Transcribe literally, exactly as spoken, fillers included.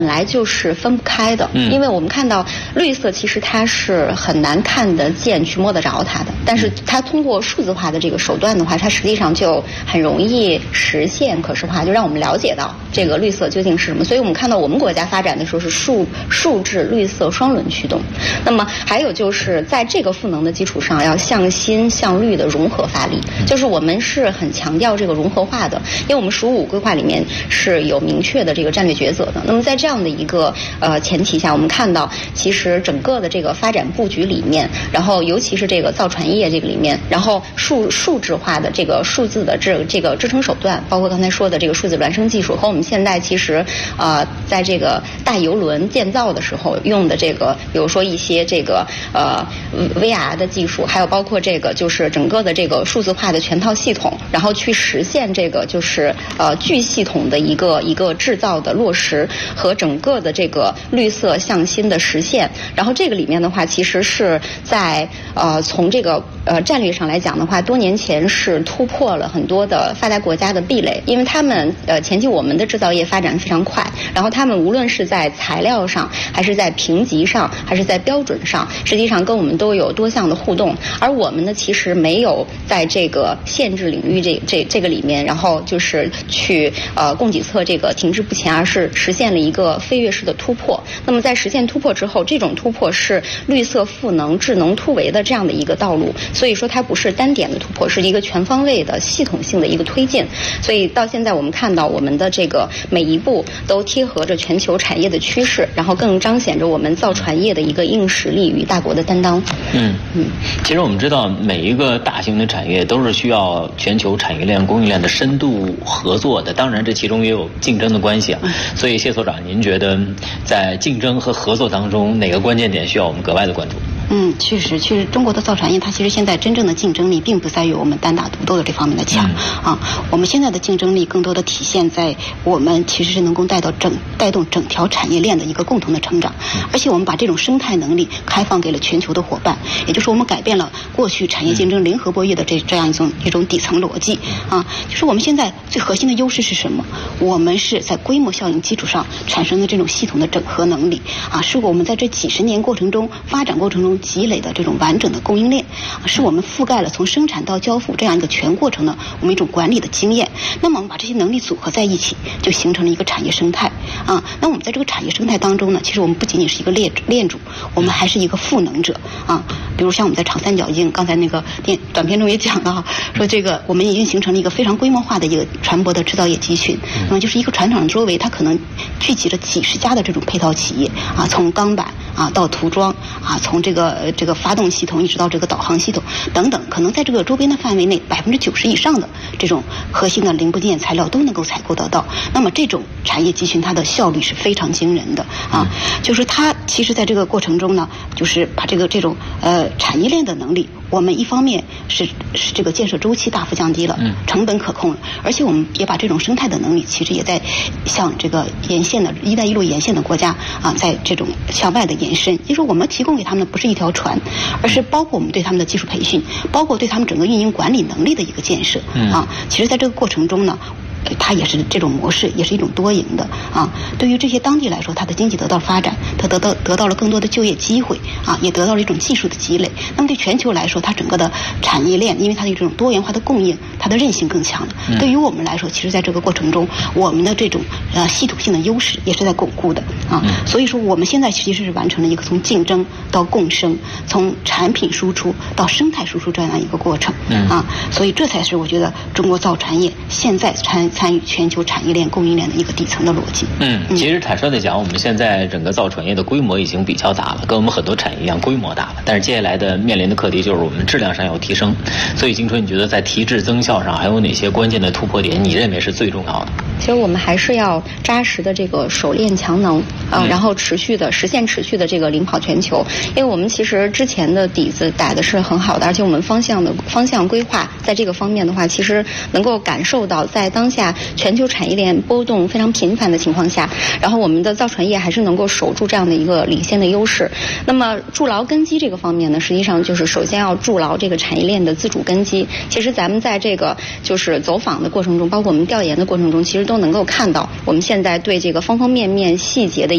本来就是分不开的，因为我们看到绿色其实它是很难看得见去摸得着它的，但是它通过数字化的这个手段的话，它实际上就很容易实现可视化，就让我们了解到这个绿色究竟是什么。所以我们看到我们国家发展的时候是数数质绿色双轮驱动。那么还有就是在这个赋能的基础上，要向新向绿的融合发力，就是我们是很强调这个融合化的，因为我们“十五五”规划里面是有明确的这个战略抉择的。那么在这样这样的一个呃前提下，我们看到其实整个的这个发展布局里面，然后尤其是这个造船业这个里面，然后数数字化的这个数字的这这个支撑手段，包括刚才说的这个数字孪生技术和我们现在其实呃在这个大邮轮建造的时候用的这个，比如说一些这个呃 V R 的技术，还有包括这个就是整个的这个数字化的全套系统，然后去实现这个就是呃巨系统的一个一个制造的落实和整个的这个绿色向新的实现。然后这个里面的话，其实是在呃从这个呃战略上来讲的话，多年前是突破了很多的发达国家的壁垒，因为他们呃前期我们的制造业发展非常快，然后他们无论是在材料上，还是在评级上，还是在标准上，实际上跟我们都有多项的互动。而我们呢，其实没有在这个限制领域这这这个里面，然后就是去呃供给侧这个停滞不前，而是实现了一个飞跃式的突破。那么在实现突破之后，这种突破是绿色赋能、智能突围的这样的一个道路，所以说它不是单点的突破，是一个全方位的系统性的一个推进。所以到现在我们看到我们的这个每一步都贴合着全球产业的趋势，然后更彰显着我们造船业的一个硬实力与大国的担当。 嗯嗯，其实我们知道每一个大型的产业都是需要全球产业链、供应链的深度合作的，当然这其中也有竞争的关系啊。所以谢所长，您觉得在竞争和合作当中，哪个关键点需要我们格外的关注？ 嗯，确实，其实中国的造船业，它其实现在真正的竞争力并不在于我们单打独斗的这方面的强、嗯、啊。我们现在的竞争力更多的体现在我们其实是能够带到整带动整条产业链的一个共同的成长，而且我们把这种生态能力开放给了全球的伙伴，也就是我们改变了过去产业竞争零和博弈的这这样一种一种底层逻辑啊。就是我们现在最核心的优势是什么？我们是在规模效应基础上产生的这种系统的整合能力啊，是我们在这几十年过程中发展过程中积累的这种完整的供应链，是我们覆盖了从生产到交付这样一个全过程的我们一种管理的经验。那么我们把这些能力组合在一起，就形成了一个产业生态啊。那我们在这个产业生态当中呢，其实我们不仅仅是一个链链主，我们还是一个赋能者啊。比如像我们在长三角已经刚才那个电短片中也讲了，说这个我们已经形成了一个非常规模化的一个船舶的制造业集群。那么就是一个船厂周围，它可能聚集了几十家的这种配套企业啊，从钢板啊到涂装啊，从这个这个发动系统一直到这个导航系统等等，可能在这个周边的范围内，百分之九十以上的这种核心的零部件材料都能够采购得到。那么这种产业集群，它的效率是非常惊人的啊！就是它其实在这个过程中呢，就是把这个这种呃产业链的能力，我们一方面是是这个建设周期大幅降低了，成本可控了，而且我们也把这种生态的能力，其实也在向这个沿线的一带一路沿线的国家啊，在这种向外的延伸。就是我们提供给他们的不是一条船，而是包括我们对他们的技术培训，包括对他们整个运营管理能力的一个建设啊。其实在这个过程中呢，它也是这种模式，也是一种多赢的啊。对于这些当地来说，它的经济得到发展，它得到得到了更多的就业机会啊，也得到了一种技术的积累。那么对全球来说，它整个的产业链，因为它有这种多元化的供应，它的韧性更强了。嗯、对于我们来说，其实在这个过程中，我们的这种呃系统性的优势也是在巩固的啊。嗯、所以说，我们现在其实是完成了一个从竞争到共生，从产品输出到生态输出这样一个过程、嗯、啊。所以这才是我觉得中国造船业现在参参与全球产业链供应链的一个底层的逻辑。嗯， 其实坦率的讲，我们现在整个造船业的规模已经比较大了，跟我们很多产业一样规模大了。但是接下来的面临的课题就是我们质量上要提升。所以金春，你觉得在提质增效上还有哪些关键的突破点？你认为是最重要的？ 其实我们还是要扎实的这个手链强能啊、呃，然后持续的实现持续的这个领跑全球。因为我们其实之前的底子打的是很好的，而且我们方向的方向规划在这个方面的话，其实能够感受到在当下全球产业链波动非常频繁的情况下，然后我们的造船业还是能够守住这样的一个领先的优势。那么筑牢根基这个方面呢，实际上就是首先要筑牢这个产业链的自主根基。其实咱们在这个就是走访的过程中，包括我们调研的过程中，其实都能够看到我们现在对这个方方面面细节的